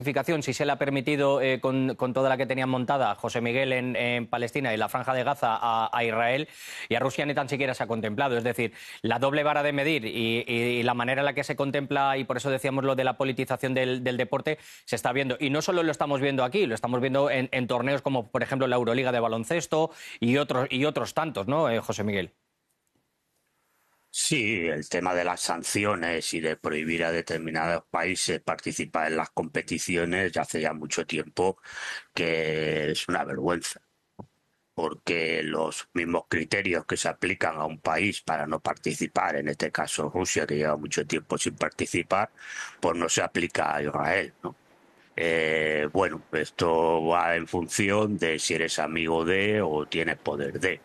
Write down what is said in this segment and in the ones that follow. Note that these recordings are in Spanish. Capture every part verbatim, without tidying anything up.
si se le ha permitido eh, con, con toda la que tenían montada José Miguel en, en Palestina y la Franja de Gaza a, a Israel, y a Rusia ni tan siquiera se ha contemplado. Es decir, la doble vara de medir y, y, y la manera en la que se contempla, y por eso decíamos lo de la politización del, del deporte, se está viendo. Y no solo lo estamos viendo aquí, lo estamos viendo en, en torneos como, por ejemplo, la Euroliga de baloncesto y otros, y otros tantos, ¿no, eh, José Miguel? Sí, el tema de las sanciones y de prohibir a determinados países participar en las competiciones ya hace ya mucho tiempo que es una vergüenza, porque los mismos criterios que se aplican a un país para no participar, en este caso Rusia, que lleva mucho tiempo sin participar, pues no se aplica a Israel, ¿no? Eh, bueno, esto va en función de si eres amigo de o tienes poder de.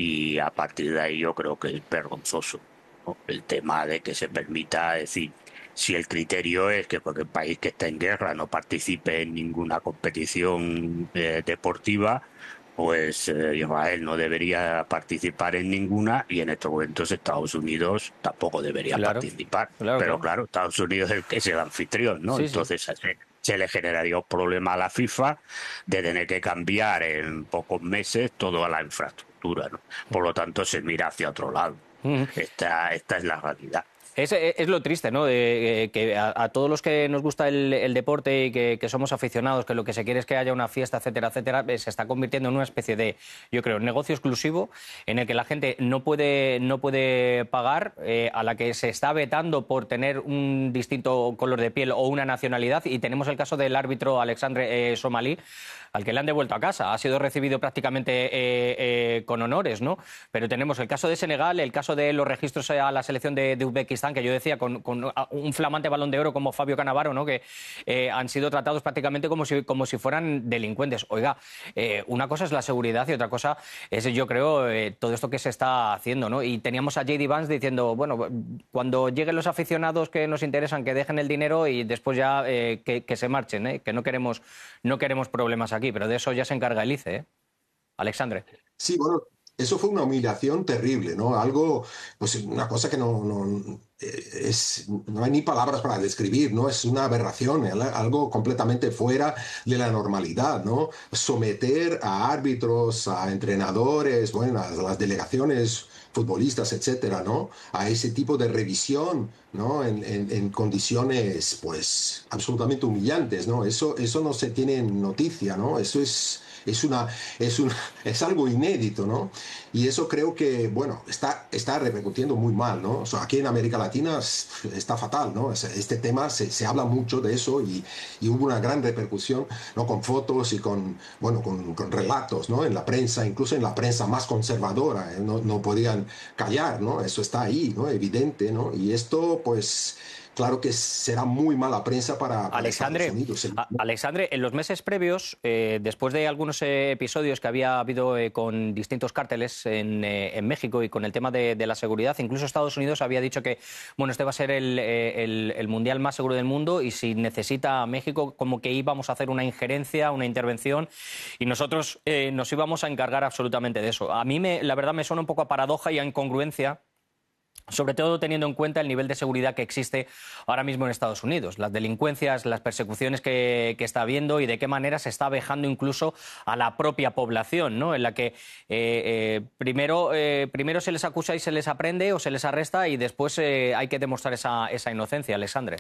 Y a partir de ahí yo creo que es vergonzoso, ¿no? El tema de que se permita decir, si el criterio es que porque el país que está en guerra no participe en ninguna competición eh, deportiva, pues eh, Israel no debería participar en ninguna y en estos momentos Estados Unidos tampoco debería Claro, participar. claro, Pero claro. claro, Estados Unidos es el, es el anfitrión, ¿no? Sí, sí. Entonces se, se le generaría un problema a la FIFA de tener que cambiar en pocos meses toda la infraestructura, ¿no? Por lo tanto, se mira hacia otro lado. Mm. Esta, esta es la realidad. Es, es lo triste, ¿no? De, eh, que a, a todos los que nos gusta el, el deporte y que, que somos aficionados, que lo que se quiere es que haya una fiesta, etcétera, etcétera, eh, se está convirtiendo en una especie de, yo creo, negocio exclusivo en el que la gente no puede, no puede pagar, eh, a la que se está vetando por tener un distinto color de piel o una nacionalidad. Y tenemos el caso del árbitro Alexandre eh, Somalí, al que le han devuelto a casa. Ha sido recibido prácticamente eh, eh, con honores, ¿no? Pero tenemos el caso de Senegal, el caso de los registros a la selección de, de Uzbekistán, que yo decía, con, con un flamante Balón de Oro como Fabio Cannavaro, ¿no? Que eh, han sido tratados prácticamente como si, como si fueran delincuentes. Oiga, eh, una cosa es la seguridad y otra cosa es, yo creo, eh, todo esto que se está haciendo, ¿no? Y teníamos a J D Vance diciendo, bueno, cuando lleguen los aficionados que nos interesan, que dejen el dinero y después ya eh, que, que se marchen, ¿eh? Que no queremos, no queremos problemas aquí, pero de eso ya se encarga el I C E, ¿eh? Alexandre. Sí, bueno, eso fue una humillación terrible, ¿no? Algo, pues una cosa que no, no, eh, es, no hay ni palabras para describir, ¿no? Es una aberración, ¿eh? Algo completamente fuera de la normalidad, ¿no? Someter a árbitros, a entrenadores, bueno, a las delegaciones futbolistas, etcétera, ¿no? A ese tipo de revisión, ¿no? En, en, en condiciones, pues, absolutamente humillantes, ¿no? Eso, eso no se tiene en noticia, ¿no? Eso es... Es, una, es, un, es algo inédito, ¿no? Y eso creo que, bueno, está, está repercutiendo muy mal, ¿no? O sea, aquí en América Latina está fatal, ¿no? Este tema se, se habla mucho de eso y, y hubo una gran repercusión, ¿no? Con fotos y con, bueno, con, con relatos, ¿no? En la prensa, incluso en la prensa más conservadora, ¿eh? no, no podían callar, ¿no? Eso está ahí, ¿no? Evidente, ¿no? Y esto, pues... Claro que será muy mala prensa para, para Estados Alexandre, Unidos. a, Alexandre, en los meses previos, eh, después de algunos eh, episodios que había habido eh, con distintos cárteles en, eh, en México y con el tema de, de la seguridad, incluso Estados Unidos había dicho que, bueno, este va a ser el, eh, el, el mundial más seguro del mundo y si necesita a México, como que íbamos a hacer una injerencia, una intervención y nosotros eh, nos íbamos a encargar absolutamente de eso. A mí, me, la verdad, me suena un poco a paradoja y a incongruencia, sobre todo teniendo en cuenta el nivel de seguridad que existe ahora mismo en Estados Unidos, las delincuencias, las persecuciones que, que está habiendo y de qué manera se está vejando incluso a la propia población, ¿no? En la que eh, eh, primero, eh, primero se les acusa y se les aprende o se les arresta y después eh, hay que demostrar esa, esa inocencia, Alexandre.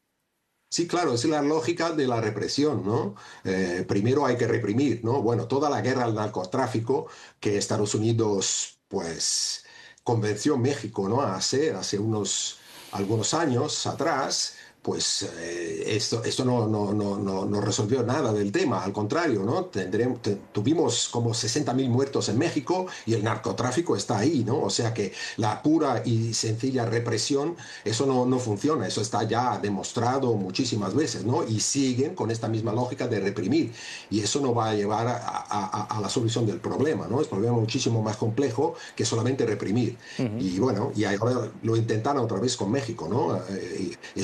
Sí, claro, es la lógica de la represión, ¿no? Eh, primero hay que reprimir, ¿no? Bueno, toda la guerra al narcotráfico que Estados Unidos, pues, convenció a México, ¿no? A hacer hace unos, algunos años atrás, pues eh, esto, esto no, no, no, no, no resolvió nada del tema, al contrario, ¿no? Tendremos, te, tuvimos como sesenta mil muertos en México y el narcotráfico está ahí, ¿no? O sea que la pura y sencilla represión, eso no, no funciona, eso está ya demostrado muchísimas veces, ¿no? Y siguen con esta misma lógica de reprimir y eso no va a llevar a, a, a la solución del problema, ¿no? Es un problema muchísimo más complejo que solamente reprimir. Uh-huh. Y bueno, y ahora lo intentaron otra vez con México, ¿no? Eh, es una manera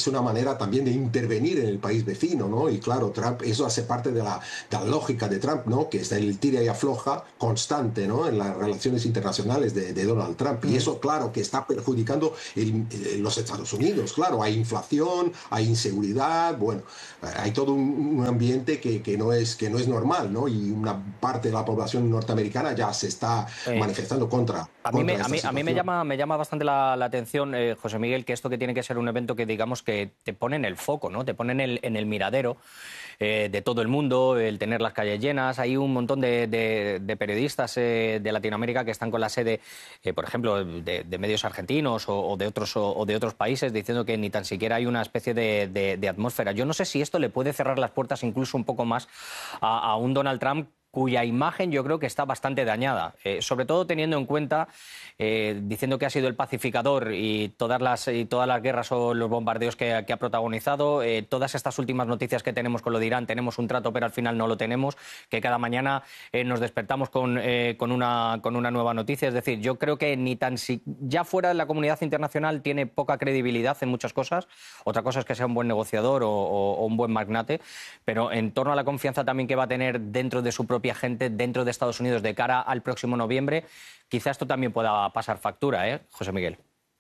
manera también de intervenir en el país vecino, ¿no? Y claro, Trump, eso hace parte de la, de la lógica de Trump, ¿no? Que está el tira y afloja constante, ¿no? En las relaciones internacionales de, de Donald Trump. Y eso, claro, que está perjudicando el, el, los Estados Unidos. Claro, hay inflación, hay inseguridad, bueno, hay todo un, un ambiente que, que, no es, que no es normal, ¿no? Y una parte de la población norteamericana ya se está Eh, manifestando contra, A mí, contra me, esta a, mí, a mí me situación. llama, me llama bastante la, la atención, eh, José Miguel, que esto que tiene que ser un evento que digamos que te pone en el foco, ¿no? Te pone en el, en el miradero eh, de todo el mundo, el tener las calles llenas. Hay un montón de, de, de periodistas eh, de Latinoamérica que están con la sede, eh, por ejemplo, de, de medios argentinos o, o, de otros, o, o de otros países, diciendo que ni tan siquiera hay una especie de, de, de atmósfera. Yo no sé si esto le puede cerrar las puertas incluso un poco más a, a un Donald Trump cuya imagen yo creo que está bastante dañada, eh, sobre todo teniendo en cuenta, eh, diciendo que ha sido el pacificador y todas las, y todas las guerras o los bombardeos que, que ha protagonizado, eh, todas estas últimas noticias que tenemos con lo de Irán, tenemos un trato pero al final no lo tenemos, que cada mañana eh, nos despertamos con, eh, con, una, con una nueva noticia. Es decir, yo creo que ni tan si ya fuera de la comunidad internacional tiene poca credibilidad en muchas cosas. Otra cosa es que sea un buen negociador o, o, o un buen magnate, pero en torno a la confianza también que va a tener dentro de su propia gente, dentro de Estados Unidos de cara al próximo noviembre, quizá esto también pueda pasar factura, ¿eh, José Miguel?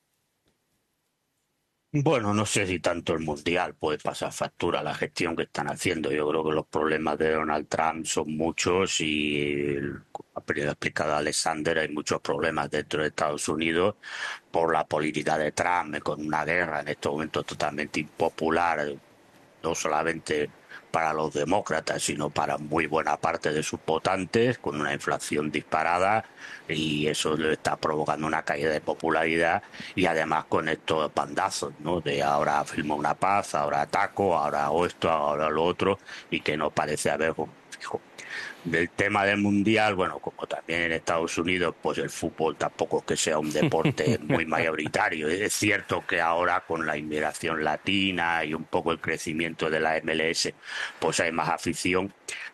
Bueno, no sé si tanto el Mundial puede pasar factura a la gestión que están haciendo. Yo creo que los problemas de Donald Trump son muchos y, como ha explicado Alexander, hay muchos problemas dentro de Estados Unidos por la política de Trump, con una guerra en estos momentos totalmente impopular, no solamente para los demócratas, sino para muy buena parte de sus votantes, con una inflación disparada, y eso le está provocando una caída de popularidad, y además con estos bandazos, ¿no? De ahora firmo una paz, ahora ataco, ahora hago esto, ahora lo otro, y que no parece haber un fijo. Del tema del mundial, bueno, como también en Estados Unidos, pues el fútbol tampoco es que sea un deporte muy mayoritario. Es cierto que ahora con la inmigración latina y un poco el crecimiento de la M L S, pues hay más afición,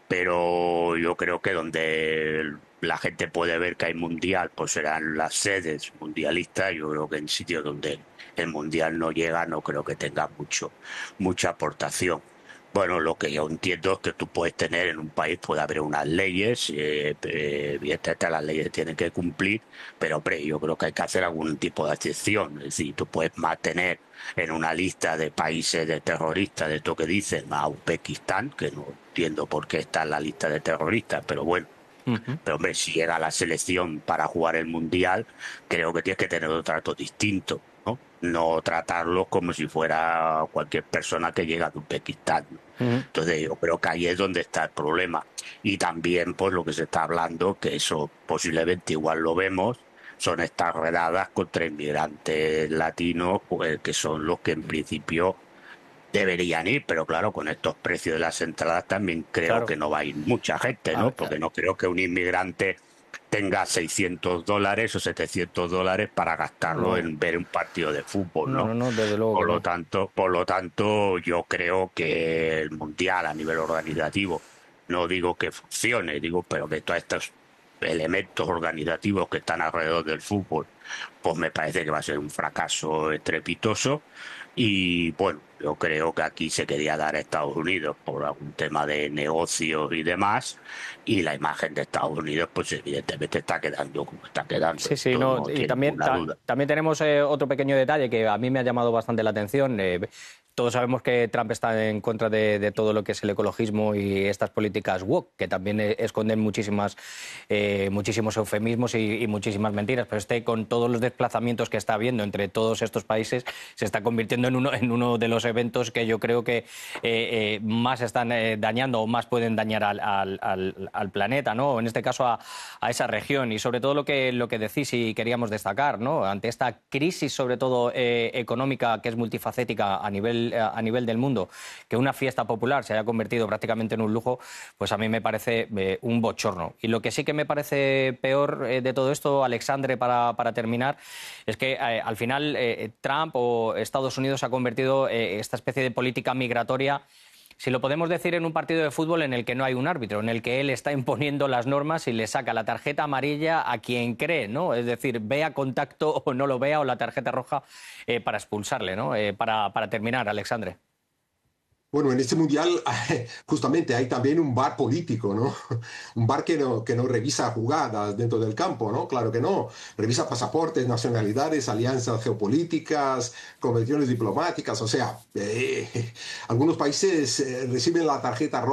pero yo creo que donde la gente puede ver que hay mundial, pues serán las sedes mundialistas. Yo creo que en sitios donde el mundial no llega, no creo que tenga mucho, mucha aportación. Bueno, lo que yo entiendo es que tú puedes tener en un país, puede haber unas leyes, eh, eh, evidentemente las leyes tienen que cumplir, pero hombre, yo creo que hay que hacer algún tipo de excepción. Es decir, tú puedes mantener en una lista de países de terroristas, de esto que dicen, a Uzbekistán, que no entiendo por qué está en la lista de terroristas, pero bueno. Uh-huh. Pero hombre, si llega la selección para jugar el Mundial, creo que tienes que tener un trato distinto, ¿no? No tratarlos como si fuera cualquier persona que llega de Uzbekistán, ¿no? Uh-huh. Entonces yo creo que ahí es donde está el problema. Y también, pues lo que se está hablando, que eso posiblemente igual lo vemos, son estas redadas contra inmigrantes latinos, pues, que son los que en principio deberían ir, pero claro, con estos precios de las entradas también creo Claro. que no va a ir mucha gente, A ¿no? ver, Porque no creo que un inmigrante tenga seiscientos dólares o setecientos dólares para gastarlo no, en ver un partido de fútbol, no, no, ¿no? no, desde luego Por que lo no. tanto, por lo tanto, yo creo que el mundial a nivel organizativo, no digo que funcione, digo, pero que todos estos elementos organizativos que están alrededor del fútbol, pues me parece que va a ser un fracaso estrepitoso. Y bueno, yo creo que aquí se quería dar a Estados Unidos por algún tema de negocios y demás, y la imagen de Estados Unidos, pues evidentemente está quedando como está quedando, Sí, sí, esto no, no y tiene también, ninguna ta- duda. también tenemos eh, otro pequeño detalle que a mí me ha llamado bastante la atención. Eh, todos sabemos que Trump está en contra de, de todo lo que es el ecologismo y estas políticas woke, que también eh, esconden muchísimas, eh, muchísimos eufemismos y, y muchísimas mentiras. Pero este, con todos los desplazamientos que está habiendo entre todos estos países, se está convirtiendo en uno, en uno de los eventos que yo creo que eh, eh, más están eh, dañando o más pueden dañar al, al, al, al planeta, ¿no? En este caso a, a esa región. Y sobre todo lo que, lo que decís y queríamos destacar, ¿no? Ante esta crisis, sobre todo eh, económica, que es multifacética a nivel, a nivel del mundo, que una fiesta popular se haya convertido prácticamente en un lujo, pues a mí me parece eh, un bochorno. Y lo que sí que me parece peor eh, de todo esto, Alexandre, para, para terminar, es que eh, al final eh, Trump o Estados Unidos ha convertido eh, esta especie de política migratoria si lo podemos decir en un partido de fútbol en el que no hay un árbitro, en el que él está imponiendo las normas y le saca la tarjeta amarilla a quien cree, ¿no? Es decir, vea contacto o no lo vea, o la tarjeta roja eh, para expulsarle, ¿no? Eh, para, para terminar, Alexandre. Bueno, en este mundial justamente hay también un V A R político, ¿no? Un V A R que no, que no revisa jugadas dentro del campo, ¿no? Claro que no. Revisa pasaportes, nacionalidades, alianzas geopolíticas, convenciones diplomáticas. O sea, eh, algunos países eh, reciben la tarjeta roja